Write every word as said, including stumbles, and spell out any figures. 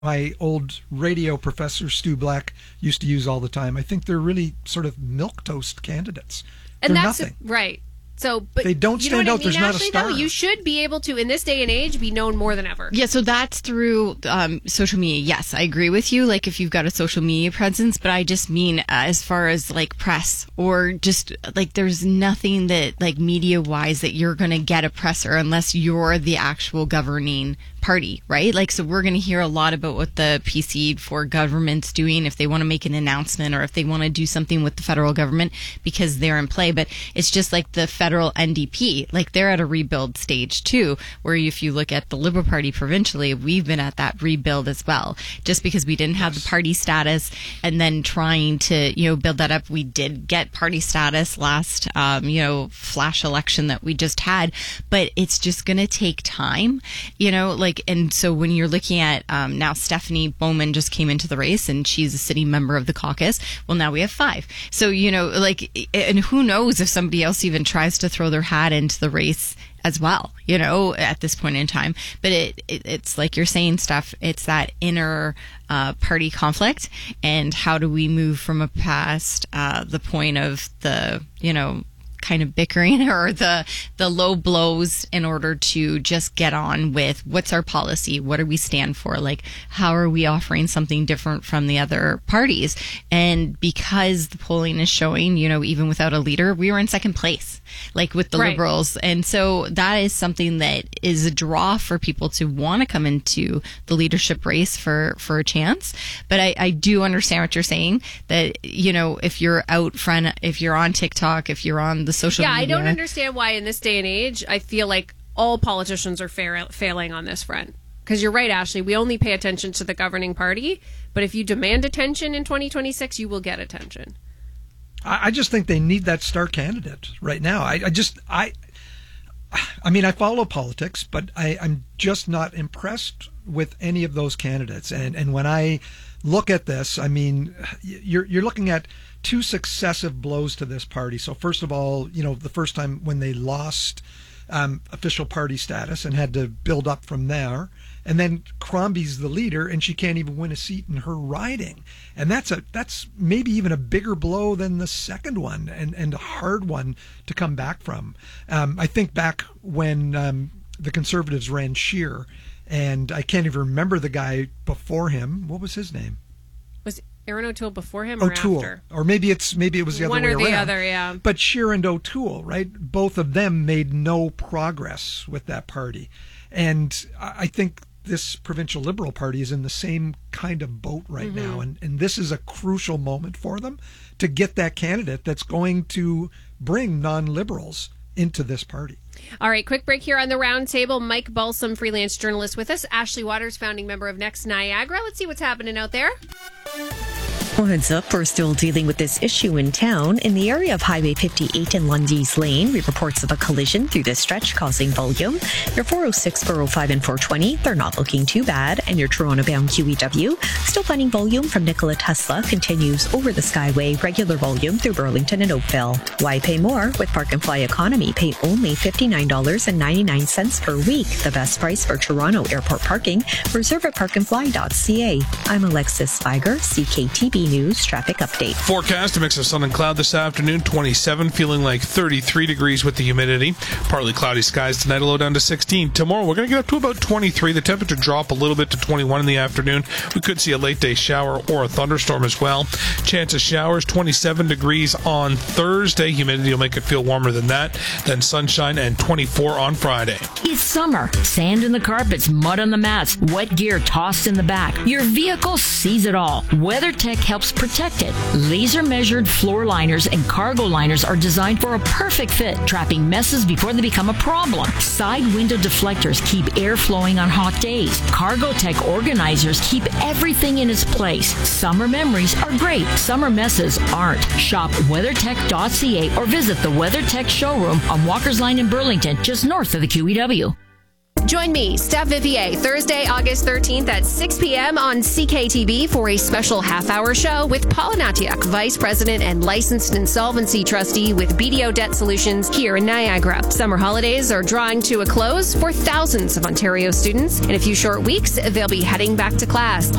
my old radio professor, Stu Black, used to use all the time. I think they're really sort of milquetoast candidates. And they're that's nothing. A, right. So, but they don't you know stand what out. I mean, There's not Ashley, a star. Though? You should be able to, in this day and age, be known more than ever. Yeah, so that's through um, social media. Yes, I agree with you. Like, if you've got a social media presence, but I just mean uh, as far as like press or just like there's nothing that like media wise that you're going to get a presser unless you're the actual governing party, right? Like, so we're going to hear a lot about what the P C for government's doing if they want to make an announcement or if they want to do something with the federal government because they're in play. But it's just like the federal N D P, like they're at a rebuild stage too, where if you look at the Liberal Party provincially, we've been at that rebuild as well. Just because we didn't have yes. the party status and then trying to, you know, build that up, we did get party status last, um, you know, flash election that we just had, but it's just going to take time, you know, like, and so when you're looking at um, now Stephanie Bowman just came into the race and she's a sitting member of the caucus. Well, now we have five. So, you know, like, and who knows if somebody else even tries to throw their hat into the race as well, you know, at this point in time. But it, it it's like you're saying, Steph, it's that inner uh, party conflict and how do we move from a past uh, the point of the, you know, kind of bickering or the the low blows in order to just get on with what's our policy, what do we stand for, like how are we offering something different from the other parties. And because the polling is showing, you know, even without a leader, we were in second place, like with the right. Liberals. And so that is something that is a draw for people to want to come into the leadership race for for a chance. But I, I do understand what you're saying, that, you know, if you're out front, if you're on TikTok, if you're on the social yeah, media. I don't understand why in this day and age, I feel like all politicians are fair, failing on this front. Because you're right, Ashley, we only pay attention to the governing party, but if you demand attention in twenty twenty-six, you will get attention. I, I just think they need that star candidate right now. I, I just, I, I mean, I follow politics, but I, I'm just not impressed with any of those candidates. And and when I look at this, I mean, you're you're looking at two successive blows to this party. So first of all, you know, the first time when they lost um, official party status and had to build up from there. And then Crombie's the leader, and she can't even win a seat in her riding. And that's a that's maybe even a bigger blow than the second one, and, and a hard one to come back from. Um, I think back when um, the Conservatives ran Scheer, and I can't even remember the guy before him. What was his name? Was Aaron O'Toole before him or O'Toole. after? Or maybe it's maybe it was the one other way or the around. other, yeah. But Scheer and O'Toole, right? Both of them made no progress with that party, and I think this provincial Liberal Party is in the same kind of boat right mm-hmm. now, and and this is a crucial moment for them to get that candidate that's going to bring non-Liberals into this party. All right, quick break here on the round table. Mike Balsam, freelance journalist with us. Ashley Waters, founding member of Next Niagara. Let's see what's happening out there. Well, heads up, we're still dealing with this issue in town. In the area of Highway fifty-eight in Lundy's Lane, we have reports of a collision through this stretch causing volume. Your four oh six, four oh five, and four twenty, they're not looking too bad. And your Toronto-bound Q E W, still finding volume from Nikola Tesla, continues over the Skyway, regular volume through Burlington and Oakville. Why pay more? With Park and Fly Economy, pay only fifty-nine dollars and ninety-nine cents per week. The best price for Toronto airport parking. Reserve at park and fly dot c a. I'm Alexis Spiger, C K T B News Traffic Update. Forecast, a mix of sun and cloud this afternoon, twenty-seven, feeling like thirty-three degrees with the humidity. Partly cloudy skies tonight, a low down to sixteen. Tomorrow, we're going to get up to about twenty-three. The temperature drop a little bit to twenty-one in the afternoon. We could see a late day shower or a thunderstorm as well. Chance of showers, twenty-seven degrees on Thursday. Humidity will make it feel warmer than that. Then sunshine and twenty-four on Friday. It's summer. Sand in the carpets, mud on the mats, wet gear tossed in the back. Your vehicle sees it all. WeatherTech helps protect it. Laser measured floor liners and cargo liners are designed for a perfect fit, trapping messes before they become a problem. Side window deflectors keep air flowing on hot days. Cargotech organizers keep everything in its place. Summer memories are great. Summer messes aren't. Shop weathertech dot c a or visit the WeatherTech showroom on Walker's Line in Burlington, just north of the Q E W. Join me, Steph Vivier, Thursday, August thirteenth at six p.m. on C K T V for a special half-hour show with Paula Natiuk, Vice President and Licensed Insolvency Trustee with B D O Debt Solutions here in Niagara. Summer holidays are drawing to a close for thousands of Ontario students. In a few short weeks, they'll be heading back to class.